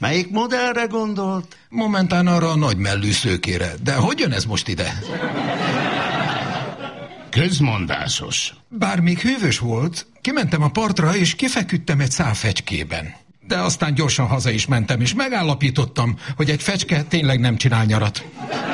Melyik modellre gondolt? Momentán arra a nagymellű szőkére. De hogy jön ez most ide? Közmondásos. Bár még hűvös volt, kimentem a partra, és kifeküdtem egy szál fecskében. De aztán gyorsan haza is mentem, és megállapítottam, hogy egy fecske tényleg nem csinál nyarat.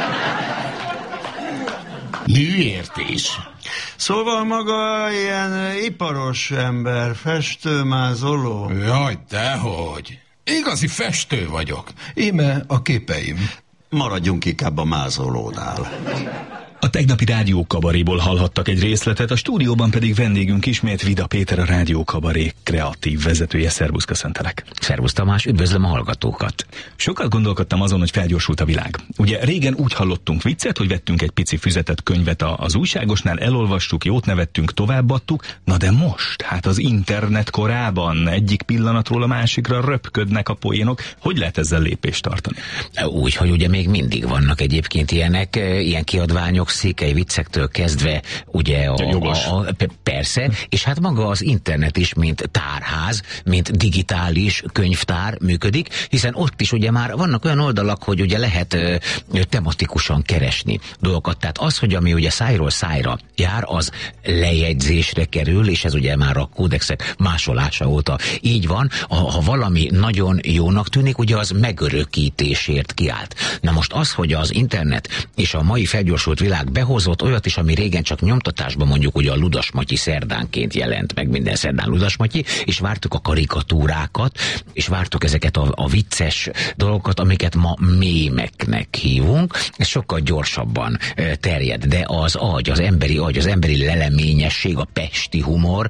Műértés. Szóval maga ilyen iparos ember, festőmázoló. Jaj, dehogy. Igazi festő vagyok. Íme a képeim. Maradjunk inkább a mázolónál. A tegnapi Rádió Kabaréból hallhattak egy részletet, a stúdióban pedig vendégünk ismét Vida Péter, a Rádió Kabaré kreatív vezetője. Szervusz, köszöntelek. Szervusz Tamás, üdvözlöm a hallgatókat. Sokat gondolkodtam azon, hogy felgyorsult a világ. Ugye régen úgy hallottunk viccet, hogy vettünk egy pici füzetet, könyvet az újságosnál, elolvastuk, jót nevettünk, továbbadtuk. Na de most, hát az internet korában egyik pillanatról a másikra röpködnek a poénok. Hogy lehet ezzel lépést tartani? Úgy, hogy ugye még mindig vannak egyébként ilyenek, ilyen kiadványok, székely viccektől kezdve, ugye persze, és hát maga az internet is, mint tárház, mint digitális könyvtár működik, hiszen ott is ugye már vannak olyan oldalak, hogy ugye lehet tematikusan keresni dolgokat. Tehát az, hogy ami ugye szájról szájra jár, az lejegyzésre kerül, és ez ugye már a kódexek másolása óta így van. Ha valami nagyon jónak tűnik, ugye az megörökítésért kiállt. Na most az, hogy az internet és a mai felgyorsult világ behozott olyat is, ami régen csak nyomtatásban, mondjuk ugye a Ludas Matyi szerdánként jelent meg, minden szerdán Ludas Matyi, és vártuk a karikatúrákat, és vártuk ezeket a vicces dolgokat, amiket ma mémeknek hívunk. Ez sokkal gyorsabban terjed, de az agy, az emberi leleményesség, a pesti humor,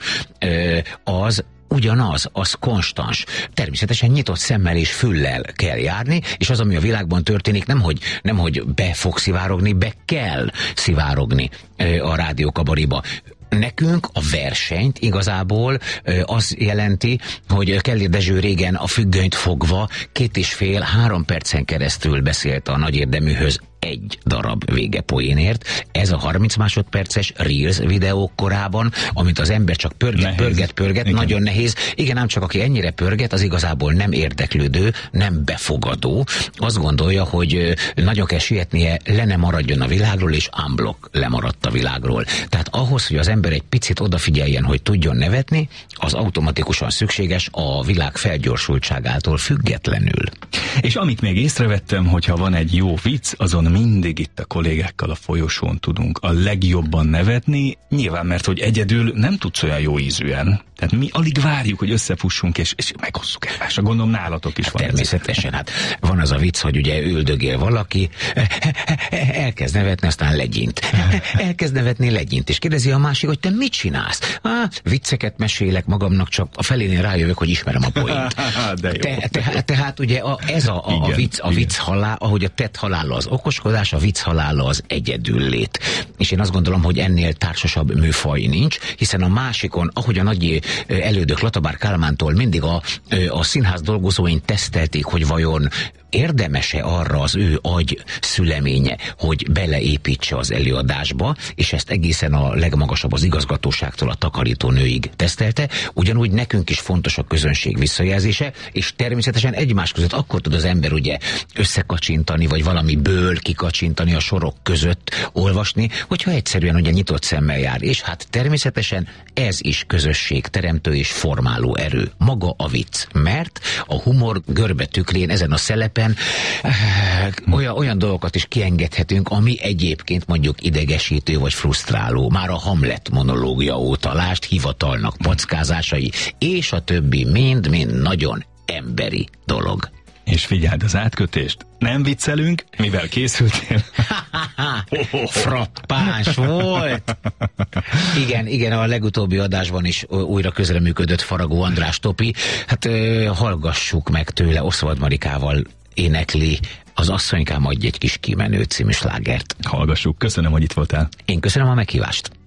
az ugyanaz, az konstans. Természetesen nyitott szemmel és füllel kell járni, és az, ami a világban történik, nemhogy be fog szivárogni, be kell szivárogni a Rádió Kabaréba. Nekünk a versenyt igazából az jelenti, hogy Kellér Dezső régen a függönyt fogva 2,5-3 percen keresztül beszélt a nagy érdeműhöz egy darab végepoénért. Ez a 30 másodperces Reels videók korában, amit az ember csak pörget, igen. Nagyon nehéz. Igen, ám csak aki ennyire pörget, az igazából nem érdeklődő, nem befogadó. Azt gondolja, hogy nagyon kell sietnie, le ne maradjon a világról, és unblock lemaradt a világról. Tehát ahhoz, hogy az ember egy picit odafigyeljen, hogy tudjon nevetni, az automatikusan szükséges a világ felgyorsultságától függetlenül. És amit még észrevettem, hogyha van egy jó vicc, azon mindig itt a kollégákkal a folyosón tudunk a legjobban nevetni, nyilván, mert hogy egyedül nem tudsz olyan jó ízűen. Tehát mi alig várjuk, hogy összefussunk, és meghosszuk egymásra. Gondolom nálatok is van. Természetesen, hát van az a vicc, hogy ugye üldögél valaki, elkezd nevetni, aztán legyint. Elkezd nevetni, legyint, és kérdezi a másik, hogy te mit csinálsz? Vicceket mesélek magamnak, csak a felénél rájövök, hogy ismerem a poént. Tehát ugye ez a vicc halála, ahogy a tett halála az okoskodás, a vicc halála az egyedüllét. És én azt gondolom, hogy ennél társasabb műfaj nincs, hiszen a másikon, ahogy a nagy elődök Latabár Kálmántól mindig a színház dolgozóin tesztelték, hogy vajon érdemese arra az ő agy szüleménye, hogy beleépítse az előadásba, és ezt egészen a legmagasabb az igazgatóságtól a takarítónőig tesztelte. Ugyanúgy nekünk is fontos a közönség visszajelzése, és természetesen egymás között akkor tud az ember ugye összekacsintani, vagy valamiből kikacsintani, a sorok között olvasni, hogyha egyszerűen ugye nyitott szemmel jár. És hát természetesen ez is közösségteremtő és formáló erő. Maga a vicc. Mert a humor görbe tükrén ezen a szelepen olyan dolgokat is kiengedhetünk, ami egyébként mondjuk idegesítő vagy frusztráló. Már a Hamlet monológia óta lásd, hivatalnak packázásai, és a többi mind nagyon emberi dolog. És figyeld az átkötést, nem viccelünk, mivel készültél? Frappáns volt! Igen, a legutóbbi adásban is újra közreműködött Faragó András Topi. Hát hallgassuk meg tőle, Oszvald Marikával énekli az Asszonykám adj egy kis kimenő című slágert. Hallgassuk, köszönöm, hogy itt voltál. Én köszönöm a meghívást.